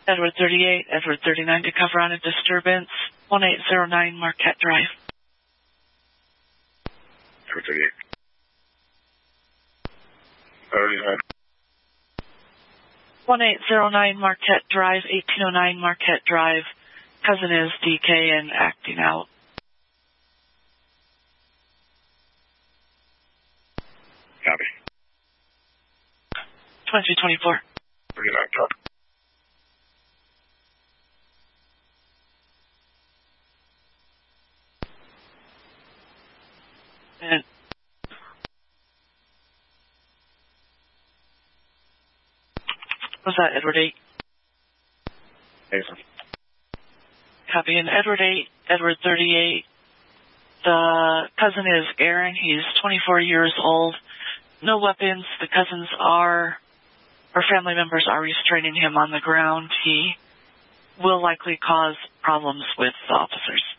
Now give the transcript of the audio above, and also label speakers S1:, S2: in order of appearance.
S1: Edward 38, Edward 39 to cover on a disturbance, 1809 Marquette Drive.
S2: Edward 38.
S1: 1809 Marquette Drive, 1809 Marquette Drive. Cousin is DK and acting out.
S2: Copy.
S1: 2224.
S2: 39, copy.
S1: And was that Edward 8?
S2: Jason.
S1: Copy. And Edward 8, Edward 38. The cousin is Aaron. He's 24 years old. No weapons. The cousins or family members are restraining him on the ground. He will likely cause problems with the officers.